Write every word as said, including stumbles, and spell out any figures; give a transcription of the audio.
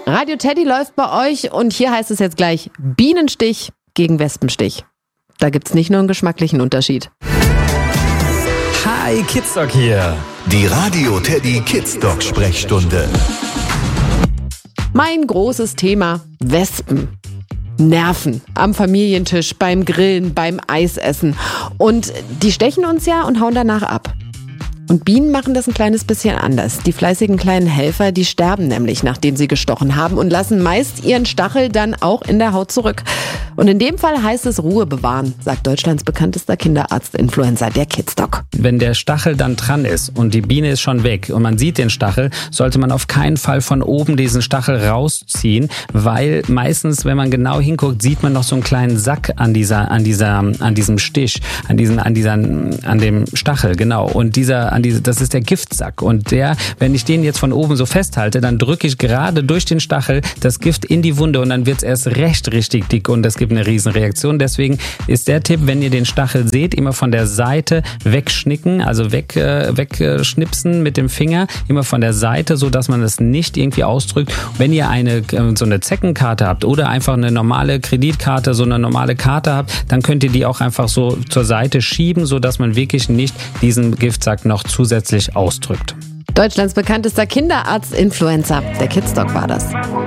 Radio Teddy läuft bei euch und hier heißt es jetzt gleich Bienenstich gegen Wespenstich. Da gibt's nicht nur einen geschmacklichen Unterschied. Hi, Kidsdoc hier. Die Radio Teddy Kidsdoc Sprechstunde. Mein großes Thema: Wespen. Nerven am Familientisch, beim Grillen, beim Eisessen. Und die stechen uns ja und hauen danach ab. Und Bienen machen das ein kleines bisschen anders. Die fleißigen kleinen Helfer, die sterben nämlich, nachdem sie gestochen haben und lassen meist ihren Stachel dann auch in der Haut zurück. Und in dem Fall heißt es Ruhe bewahren, sagt Deutschlands bekanntester Kinderarzt-Influencer, der Kidsdoc. Wenn der Stachel dann dran ist und die Biene ist schon weg und man sieht den Stachel, sollte man auf keinen Fall von oben diesen Stachel rausziehen, weil meistens, wenn man genau hinguckt, sieht man noch so einen kleinen Sack an dieser, an dieser, an diesem Stich, an diesem, an dieser, an dem Stachel, genau. Und dieser, an diese, das ist der Giftsack. Und der, wenn ich den jetzt von oben so festhalte, dann drücke ich gerade durch den Stachel das Gift in die Wunde und dann wird es erst recht richtig dick und es gibt eine Riesenreaktion. Deswegen ist der Tipp, wenn ihr den Stachel seht, immer von der Seite wegschnicken, also weg, äh, wegschnipsen mit dem Finger, immer von der Seite, so dass man es nicht irgendwie ausdrückt. Wenn ihr eine äh, so eine Zeckenkarte habt oder einfach eine normale Kreditkarte, so eine normale Karte habt, dann könnt ihr die auch einfach so zur Seite schieben, so dass man wirklich nicht diesen Giftsack noch zusätzlich ausdrückt. Deutschlands bekanntester Kinderarzt-Influencer, der Kidsdoc war das.